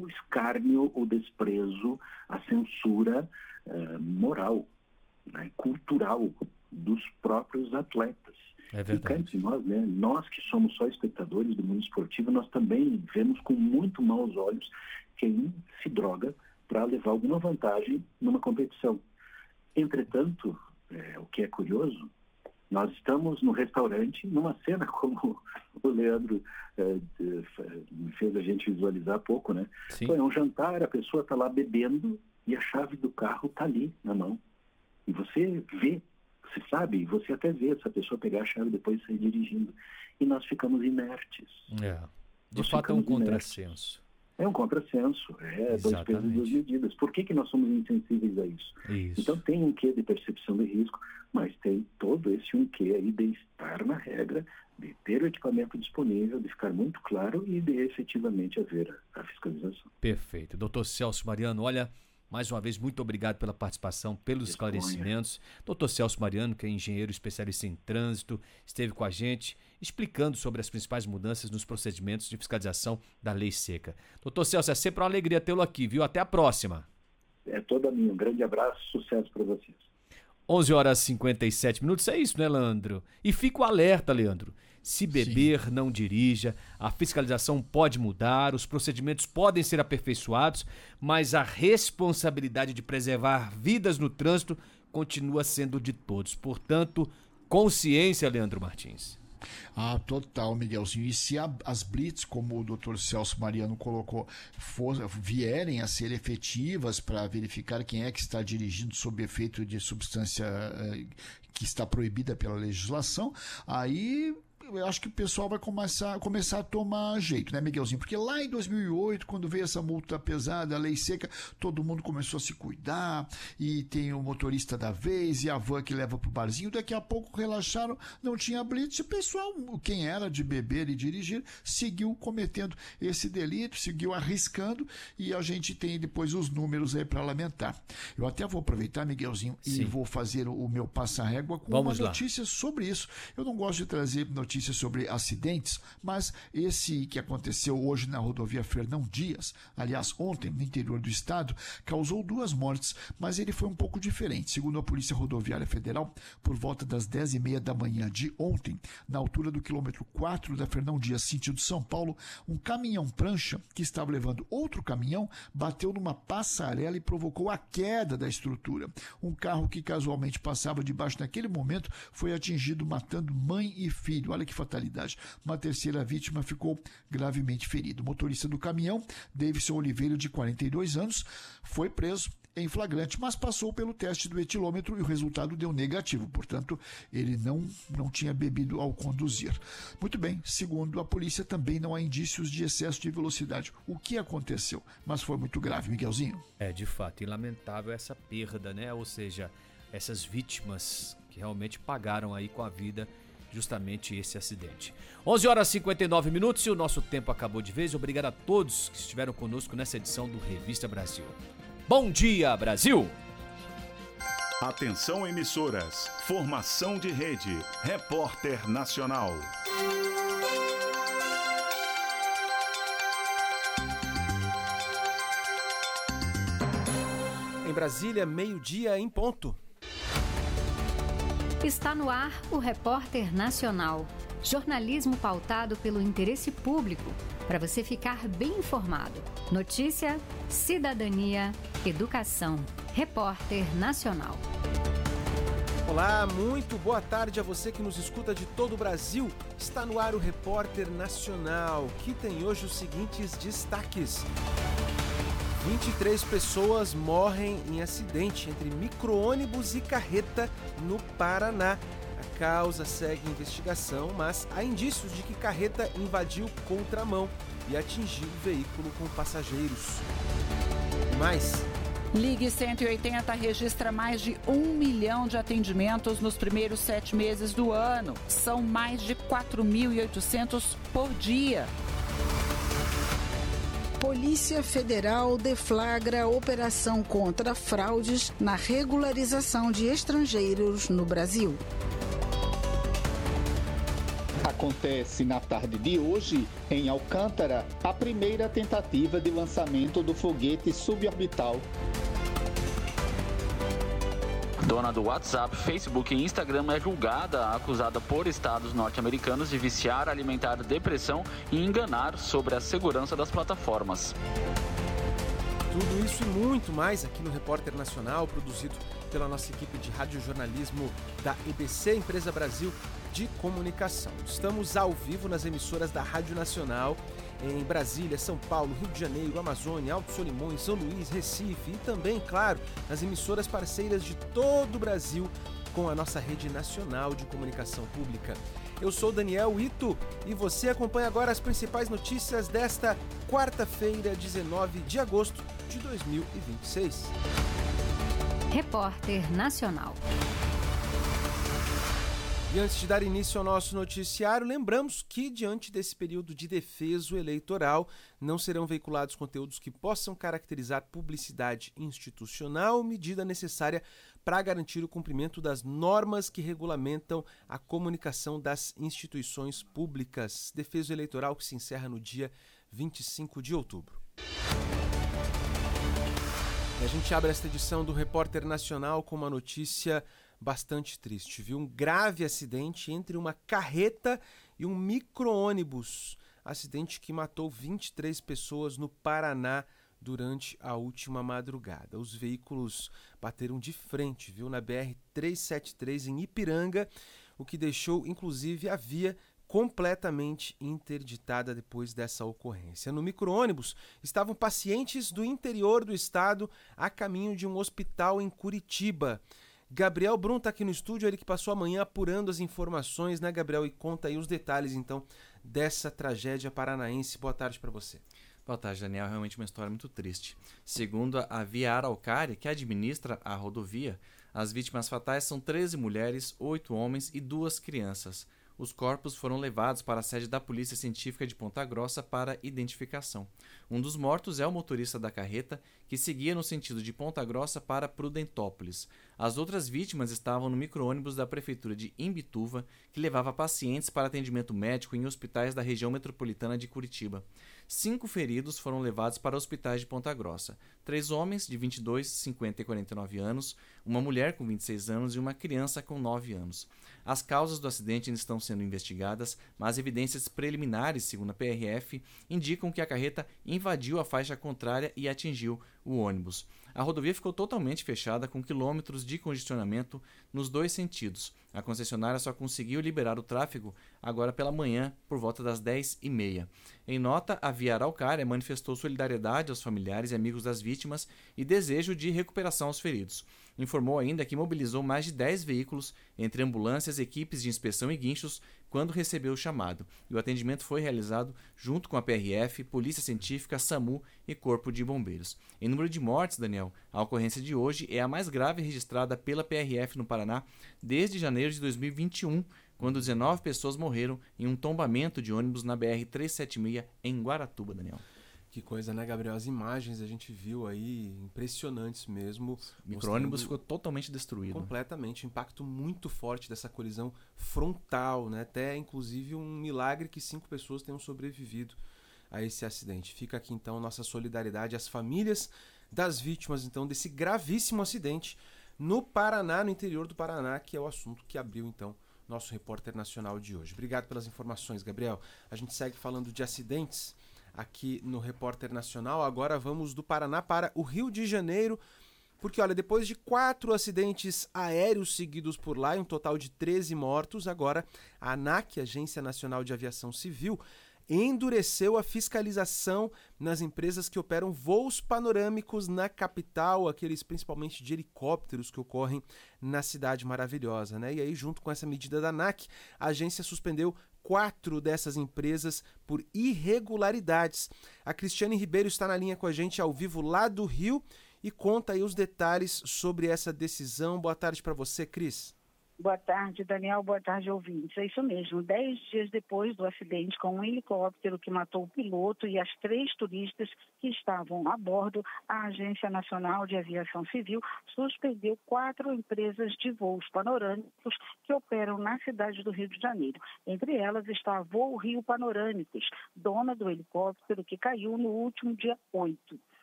o escárnio, o desprezo, a censura moral, né, cultural dos próprios atletas. É verdade. E nós, né, nós que somos só espectadores do mundo esportivo, nós também vemos com muito maus olhos quem se droga para levar alguma vantagem numa competição. Entretanto, o que é curioso, nós estamos no restaurante, numa cena como o Leandro fez a gente visualizar há pouco, né? Sim. Então, é um jantar, a pessoa está lá bebendo e a chave do carro está ali na mão. E você vê, você sabe, você até vê essa pessoa pegar a chave e depois sair dirigindo. E nós ficamos inertes. De fato é um contrassenso. É um contrassenso, dois pesos e duas medidas. Por que nós somos insensíveis a isso? Então tem um quê de percepção de risco, mas tem todo esse um quê aí de estar na regra, de ter o equipamento disponível, de ficar muito claro e de efetivamente haver a fiscalização. Perfeito. Doutor Celso Mariano, olha, mais uma vez, muito obrigado pela participação, pelos esclarecimentos. Doutor Celso Mariano, que é engenheiro especialista em trânsito, esteve com a gente explicando sobre as principais mudanças nos procedimentos de fiscalização da Lei Seca. Doutor Celso, é sempre uma alegria tê-lo aqui, viu? Até a próxima. É toda minha. Um grande abraço, sucesso para vocês. 11h57, é isso, né, Leandro? E fica o alerta, Leandro. Se beber, não dirija, a fiscalização pode mudar, os procedimentos podem ser aperfeiçoados, mas a responsabilidade de preservar vidas no trânsito continua sendo de todos. Portanto, consciência, Leandro Martins. Total, Miguelzinho. E se as blitz, como o Dr. Celso Mariano colocou, vierem a ser efetivas para verificar quem é que está dirigindo sob efeito de substância que está proibida pela legislação, aí eu acho que o pessoal vai começar a tomar jeito, né, Miguelzinho? Porque lá em 2008, quando veio essa multa pesada, a Lei Seca, todo mundo começou a se cuidar, e tem o motorista da vez, e a van que leva pro barzinho, daqui a pouco relaxaram, não tinha blitz, e o pessoal, quem era de beber e dirigir, seguiu cometendo esse delito, seguiu arriscando, e a gente tem depois os números aí para lamentar. Eu até vou aproveitar, Miguelzinho, e vou fazer o meu passa-régua com uma notícia sobre isso. Eu não gosto de trazer notícias sobre acidentes, mas esse que aconteceu hoje na rodovia Fernão Dias, aliás, ontem, no interior do estado, causou 2 mortes, mas ele foi um pouco diferente. Segundo a Polícia Rodoviária Federal, por volta das 10h30 da manhã de ontem, na altura do quilômetro 4 da Fernão Dias, sentido São Paulo, um caminhão-prancha que estava levando outro caminhão bateu numa passarela e provocou a queda da estrutura. Um carro que casualmente passava debaixo naquele momento foi atingido, matando mãe e filho. Olha que fatalidade. Uma terceira vítima ficou gravemente ferida. O motorista do caminhão, Davidson Oliveira, de 42 anos, foi preso em flagrante, mas passou pelo teste do etilômetro e o resultado deu negativo. Portanto, ele não tinha bebido ao conduzir. Muito bem, segundo a polícia, também não há indícios de excesso de velocidade. O que aconteceu? Mas foi muito grave, Miguelzinho. De fato, e lamentável essa perda, né? Ou seja, essas vítimas que realmente pagaram aí com a vida justamente esse acidente. 11h59 e o nosso tempo acabou de vez. Obrigado a todos que estiveram conosco nessa edição do Revista Brasil. Bom dia, Brasil! Atenção, emissoras. Formação de rede. Repórter Nacional. Em Brasília, 12:00 em ponto. Está no ar o Repórter Nacional. Jornalismo pautado pelo interesse público, para você ficar bem informado. Notícia, cidadania, educação. Repórter Nacional. Olá, muito boa tarde a você que nos escuta de todo o Brasil. Está no ar o Repórter Nacional, que tem hoje os seguintes destaques. 23 pessoas morrem em acidente entre micro-ônibus e carreta no Paraná. A causa segue investigação, mas há indícios de que carreta invadiu contramão e atingiu o veículo com passageiros. E mais... Ligue 180 registra mais de 1 milhão de atendimentos nos primeiros 7 meses do ano. São mais de 4.800 por dia. Polícia Federal deflagra operação contra fraudes na regularização de estrangeiros no Brasil. A Acontece na tarde de hoje, em Alcântara, a primeira tentativa de lançamento do foguete suborbital. Dona do WhatsApp, Facebook e Instagram é julgada, acusada por estados norte-americanos de viciar, alimentar depressão e enganar sobre a segurança das plataformas. Tudo isso e muito mais aqui no Repórter Nacional, produzido pela nossa equipe de radiojornalismo da EBC, Empresa Brasil de Comunicação. Estamos ao vivo nas emissoras da Rádio Nacional em Brasília, São Paulo, Rio de Janeiro, Amazônia, Alto Solimões, São Luís, Recife e também, claro, nas emissoras parceiras de todo o Brasil com a nossa rede nacional de comunicação pública. Eu sou Daniel Ito e você acompanha agora as principais notícias desta quarta-feira, 19 de agosto de 2026. Repórter Nacional. E antes de dar início ao nosso noticiário, lembramos que, diante desse período de defeso eleitoral, não serão veiculados conteúdos que possam caracterizar publicidade institucional, medida necessária para garantir o cumprimento das normas que regulamentam a comunicação das instituições públicas. Defeso eleitoral que se encerra no dia 25 de outubro. E a gente abre esta edição do Repórter Nacional com uma notícia bastante triste, viu? Um grave acidente entre uma carreta e um micro-ônibus. Acidente que matou 23 pessoas no Paraná durante a última madrugada. Os veículos bateram de frente, viu? Na BR-373 em Ipiranga, o que deixou inclusive a via completamente interditada depois dessa ocorrência. No micro-ônibus estavam pacientes do interior do estado a caminho de um hospital em Curitiba. Gabriel Brum está aqui no estúdio, ele que passou a manhã apurando as informações, né, Gabriel? E conta aí os detalhes, então, dessa tragédia paranaense. Boa tarde para você. Boa tarde, Daniel. Realmente uma história muito triste. Segundo a Via Araucária, que administra a rodovia, as vítimas fatais são 13 mulheres, 8 homens e 2 crianças. Os corpos foram levados para a sede da Polícia Científica de Ponta Grossa para identificação. Um dos mortos é o motorista da carreta, que seguia no sentido de Ponta Grossa para Prudentópolis. As outras vítimas estavam no micro-ônibus da Prefeitura de Imbituva, que levava pacientes para atendimento médico em hospitais da região metropolitana de Curitiba. 5 feridos foram levados para hospitais de Ponta Grossa. 3 homens de 22, 50 e 49 anos, uma mulher com 26 anos e uma criança com 9 anos. As causas do acidente ainda estão sendo investigadas, mas evidências preliminares, segundo a PRF, indicam que a carreta invadiu a faixa contrária e atingiu o ônibus. A rodovia ficou totalmente fechada, com quilômetros de congestionamento nos 2 sentidos. A concessionária só conseguiu liberar o tráfego agora pela manhã, por volta das 10h30. Em nota, a Via Araucária manifestou solidariedade aos familiares e amigos das vítimas e desejo de recuperação aos feridos. Informou ainda que mobilizou mais de 10 veículos, entre ambulâncias, equipes de inspeção e guinchos, quando recebeu o chamado. E o atendimento foi realizado junto com a PRF, Polícia Científica, SAMU e Corpo de Bombeiros. Em número de mortes, Daniel, a ocorrência de hoje é a mais grave registrada pela PRF no Paraná desde janeiro de 2021, quando 19 pessoas morreram em um tombamento de ônibus na BR-376 em Guaratuba, Daniel. Que coisa, né, Gabriel? As imagens a gente viu aí, impressionantes mesmo. O micro-ônibus ficou totalmente destruído. Completamente, um impacto muito forte dessa colisão frontal, né? Até, inclusive, um milagre que 5 pessoas tenham sobrevivido a esse acidente. Fica aqui, então, nossa solidariedade às famílias das vítimas, então, desse gravíssimo acidente no Paraná, no interior do Paraná, que é o assunto que abriu, então, nosso Repórter Nacional de hoje. Obrigado pelas informações, Gabriel. A gente segue falando de acidentes aqui no Repórter Nacional. Agora vamos do Paraná para o Rio de Janeiro, porque, olha, depois de 4 acidentes aéreos seguidos por lá, um total de 13 mortos, agora a ANAC, Agência Nacional de Aviação Civil, endureceu a fiscalização nas empresas que operam voos panorâmicos na capital, aqueles principalmente de helicópteros que ocorrem na Cidade Maravilhosa, né? E aí, junto com essa medida da ANAC, a agência suspendeu 4 dessas empresas por irregularidades. A Cristiane Ribeiro está na linha com a gente ao vivo lá do Rio e conta aí os detalhes sobre essa decisão. Boa tarde para você, Cris. Boa tarde, Daniel. Boa tarde, ouvintes. É isso mesmo. 10 dias depois do acidente com um helicóptero que matou o piloto e as 3 turistas que estavam a bordo, a Agência Nacional de Aviação Civil suspendeu 4 empresas de voos panorâmicos que operam na cidade do Rio de Janeiro. Entre elas está a Voo Rio Panorâmicos, dona do helicóptero que caiu no último dia 8.